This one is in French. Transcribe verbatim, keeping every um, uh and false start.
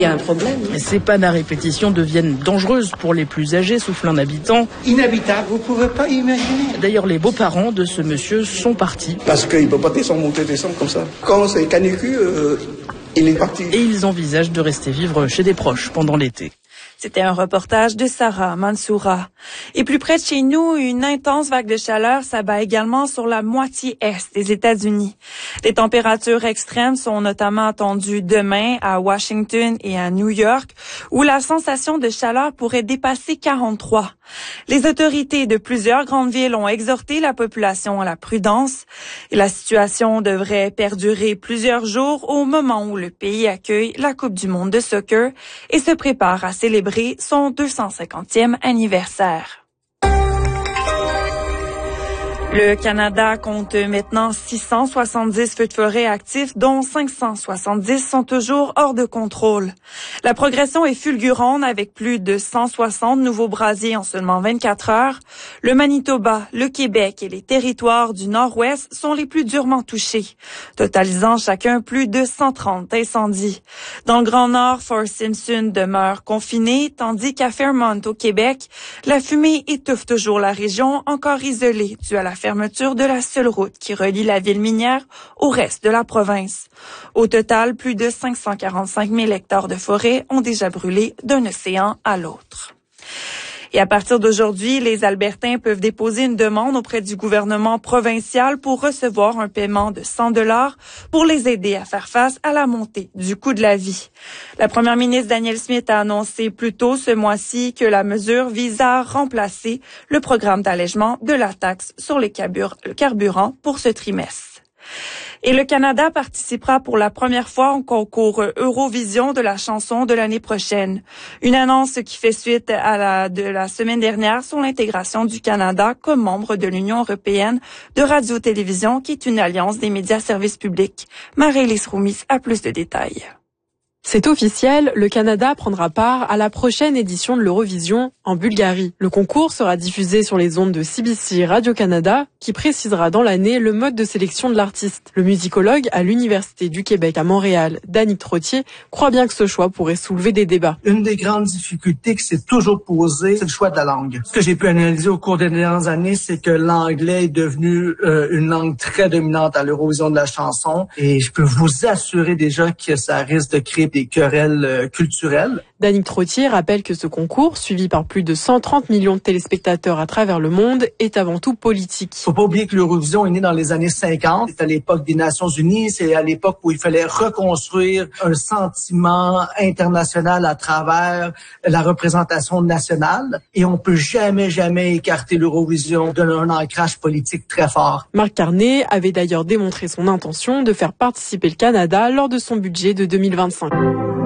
Il y a un problème. Ces pannes à répétition deviennent dangereuses pour les plus âgés, souffle un habitant. Inhabitable, vous ne pouvez pas imaginer. D'ailleurs, les beaux-parents de ce monsieur sont partis. Parce qu'il ne peut pas descendre, monter, descendre comme ça. Quand c'est canicule, euh, il est parti. Et ils envisagent de rester vivre chez des proches pendant l'été. C'était un reportage de Sarah Mansoura. Et plus près de chez nous, une intense vague de chaleur s'abat également sur la moitié est des États-Unis. Des températures extrêmes sont notamment attendues demain à Washington et à New York, où la sensation de chaleur pourrait dépasser quarante-trois. Les autorités de plusieurs grandes villes ont exhorté la population à la prudence. Et la situation devrait perdurer plusieurs jours au moment où le pays accueille la Coupe du monde de soccer et se prépare à célébrer son deux cent cinquantième anniversaire. Le Canada compte maintenant six cent soixante-dix feux de forêt actifs, dont cinq cent soixante-dix sont toujours hors de contrôle. La progression est fulgurante avec plus de cent soixante nouveaux brasiers en seulement vingt-quatre heures. Le Manitoba, le Québec et les territoires du Nord-Ouest sont les plus durement touchés, totalisant chacun plus de cent trente incendies. Dans le Grand Nord, Fort Simpson demeure confiné, tandis qu'à Fairmont, au Québec, la fumée étouffe toujours la région encore isolée due à la fermeture de la seule route qui relie la ville minière au reste de la province. Au total, plus de cinq cent quarante-cinq mille hectares de forêt ont déjà brûlé d'un océan à l'autre. Et à partir d'aujourd'hui, les Albertains peuvent déposer une demande auprès du gouvernement provincial pour recevoir un paiement de cent dollars pour les aider à faire face à la montée du coût de la vie. La première ministre Danielle Smith a annoncé plus tôt ce mois-ci que la mesure vise à remplacer le programme d'allègement de la taxe sur les carburants pour ce trimestre. Et le Canada participera pour la première fois au concours Eurovision de la chanson de l'année prochaine. Une annonce qui fait suite à la de la semaine dernière sur l'intégration du Canada comme membre de l'Union européenne de radio-télévision, qui est une alliance des médias services publics. Marie-Lise Roumis a plus de détails. C'est officiel, le Canada prendra part à la prochaine édition de l'Eurovision en Bulgarie. Le concours sera diffusé sur les ondes de C B C Radio-Canada, qui précisera dans l'année le mode de sélection de l'artiste. Le musicologue à l'Université du Québec à Montréal, Danick Trottier, croit bien que ce choix pourrait soulever des débats. Une des grandes difficultés qui s'est toujours posée, c'est le choix de la langue. Ce que j'ai pu analyser au cours des dernières années, c'est que l'anglais est devenu euh, une langue très dominante à l'Eurovision de la chanson, et je peux vous assurer déjà que ça risque de créer des querelles euh, culturelles. Danick Trottier rappelle que ce concours, suivi par plus de cent trente millions de téléspectateurs à travers le monde, est avant tout politique. Faut pas oublier que l'Eurovision est née dans les années cinquante. C'est à l'époque des Nations Unies, c'est à l'époque où il fallait reconstruire un sentiment international à travers la représentation nationale. Et on peut jamais, jamais écarter l'Eurovision d'un ancrage politique très fort. Marc Carney avait d'ailleurs démontré son intention de faire participer le Canada lors de son budget de deux mille vingt-cinq.